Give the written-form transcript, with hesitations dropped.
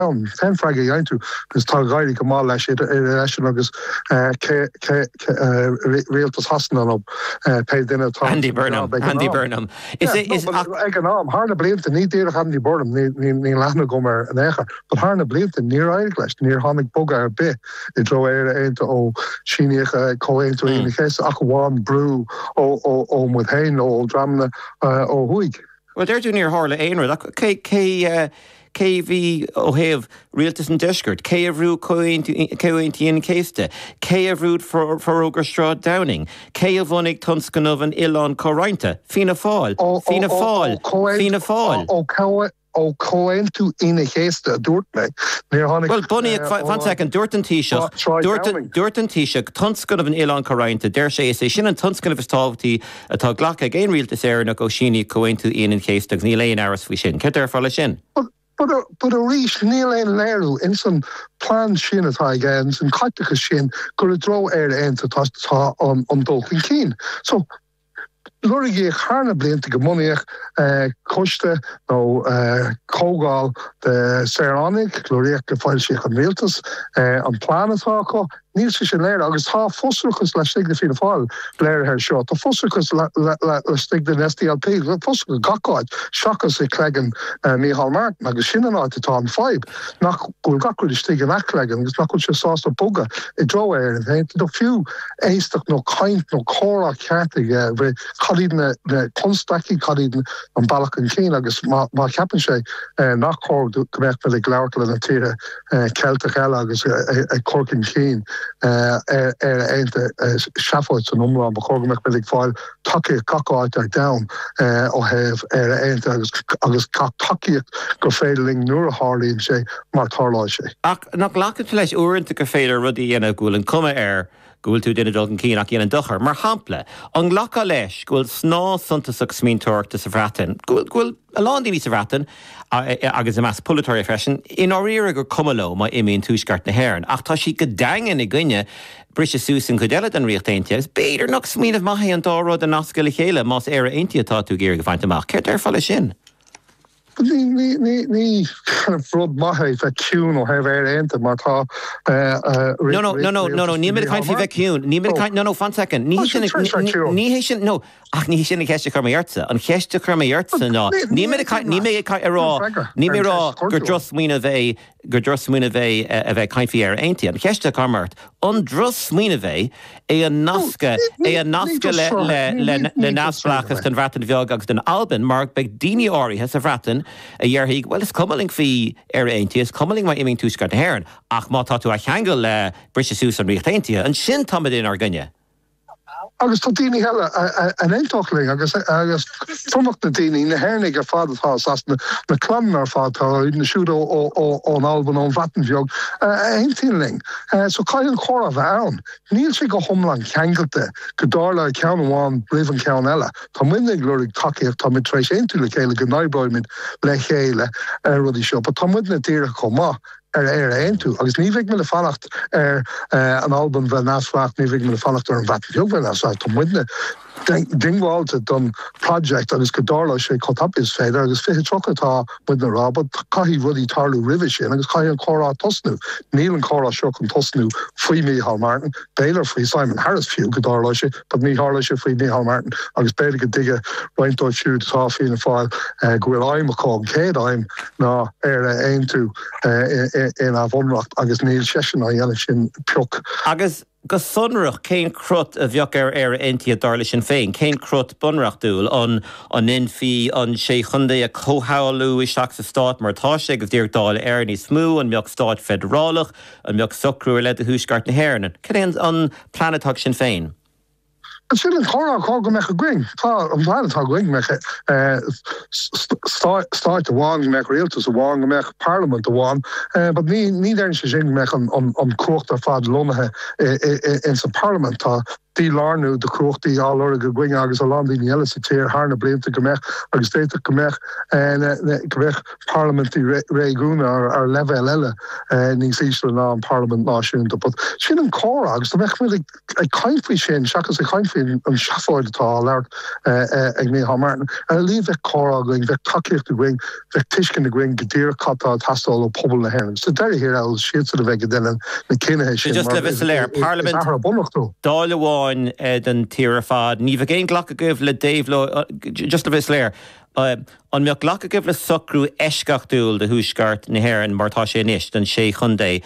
ten fraggy into is Targari Kamal agus Realtas Hassan paid dinner. Andy Burnham. Is Harna Blinton, ní dear Andy Burnham, ní Lachna Gomer and Echer, but Harna Blinton near Irish, near Honig Bogar Bay, in Droer into O Shiniach Coin to in the case Aquawan Brew O with Hain O Dramna O Huig. Well, they're doing near Harla Ainra. KV O'Have Realtas and Deshgert, K of Root Cointian Caste, K of Root for Ogerstrad Downing, K of Onig Tunskanov and Ilon Corinta, Fina Fall. O Coin to in a case Dortmund. Well, Bunny, 1 second. Dorton Taoiseach, Tunskanov and Ilon Corinta, dare say, Shin and Tunskanov is Talvati, a Taglaka again Realtas Erna Goshini Coin to in case the Gnilain Aris Fishin. Keter Fallishin. But a reach Neil and Leru in some plan shin at again and Katika shin could draw air into ta on Dolkin Keen. So Lurigi Harna Blint to Monich Koste no Kogal the Seronic, Gloriak Falshik and Realtas on Planetako. Niels sin léir agus tá fosruchas le stig de fi fall léir her shot. Tá fosruchas le stig de SDLP, fosruchas gakáid, shakas e clegan Micheál Martin, agus sinna ná tá an 5. Nach gúil gakur stig an aclegan, agus nach gúil se sásta buga I dro and do few éistach no kaint no córa ceartig vi charíd na constaki charíd an balach an cín agus má ceapan sé nach cór gomech fel I glairtal an tíre Celtic eile agus corkin cín. Einte Shaffoit an umrán ba chógamach belig fáil taki cakáid down ó hef einte agus takiíocht go féidirling nuair a hálíonn sé mar tarláid sé. Ach nach lacat leis uaireanta go féidir rudí dhéanamh gúil an cuma gúil tú duine dul an cín ach dhéanaan duchar mar hampla an ghlacha leis gúil sná suntasach smín tuairta sa bhreatain gúil a lándaí sa bhreatain agus a meas polatóir freisin in áíire gur cumaló má imíonn túisceart na hhéireann ach tá sí go dagan I gcuine brise súsan chudeile an riochtainte beidir nach smíanamh maithaí an dáród an nascail le chéile más ar aontaí atá tú géir go bhaint amach ceirt ar falla sin. Ní frod maithaí fe ciún ó hef aonta mar tá No, ní mid caiin fi bheith ciún. No, 1 second. Ní sin ach ní sin ceiste chu marta an ceiste chu marta ná. Ní mé rá ní mé rá gur dros muoine bheith a bheith caiinfií ar aontaí an ceiste chu an dros muoine bheith é an nasca le nasplachas den bhreatain bheag agus den Alban mar beag daoine áirithe sa bhreatain a dhearthaigh well is cumaling fi ar aontaí is cumaling má imíonn túisceart na hhéireann ach má tá tú a cheangail le brise sús an riochtainte an sin tamad in ar gunne. Agus tá daoine heile an éintachling agus tromach na daoine na hairnig ar fádatá as na clan ar fádtá na siúd ón Alban ón Vattenbheag éintíling. So caiil chóra bheith ann. Níl sé go thomlan cheangailte go dála ceann amháin bríomh an ceann eile. Tá muinnig glórig takeíocht tá mid treéis éintú le chéile go naibáimid le chéile rudí seo, but tá muid na tíre comá. Eintú, agus ní bheith me le fannacht an Alban bheith nasfracht, ní bheith me le fannacht ar an Vattenbheag bheith nasfracht, tá muidne dingháilte don project agus go dála sé cotapis féidir agus fi trochatá muidne rá, but caihí rudí tarlú rih sin agus caihí an chórá tosnú. Níl an chórá seo an tosnú faoi Micheál Martin, béidir faoi Simon Harris fiú go dála sé, but ní hála sé faoi Micheál Martin agus béidir go dige rointáid siúd tá fiú na fáil go bhfuil aimimachá an céad aim ná ar aontú in a bhonracht agus níl sesin a dhéanamh sin peoc. Agus go sunrach cén crut a bheoc ar aontaí a darla sin féin, cén crut bunreachtúil an infií an sé chundé a cóthabhalú isteach sa stát mar tá sé go dtír dála ar ní smú an meoch stát federálach an meoch socrú le a thuúsceart na hhéireann. Cén an planetach sin féin? Sin an chorá có go mecha gwing. Tá an bhhaine tá gwing mecha stáit a bháin mech Realtas a bháin mech Parliament a bháin, but ní déirn sé sin mech an crucht ar fad lonathe in sa Parliament tá Dí lárnú de crochttaí ála go going agus a landí eile sa tíir hána blianta gomech agus déite gomech gomech parlamentí réúna ar level eile ní síle ná an Parliament náisiúnta, but sin an cór agus mech mé ag caiimfí sin seachas a caiimfí an seafáidtá leart ag mé ha Martin. Lí bheith córa going bheith takeíocht a going bheith tuiscin a going godíir catá tastal ó pobl na hen. So deir hir el siad a bheith den na cinethe sin. Just le vis léir Parliament dáile bháin den tíar fad, ní bh géon ghlacha goibh le Dave just le vis léir. An meach ghlacha goibh le socrú eisceachtúil de thuúsgart na hhéireann martá sé níos den sé chundé